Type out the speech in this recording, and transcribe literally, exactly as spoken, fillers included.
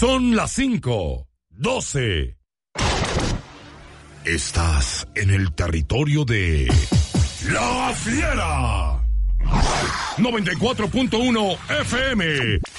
Son las cinco, doce. Estás en el territorio de La Fiera. noventa y cuatro punto uno F M.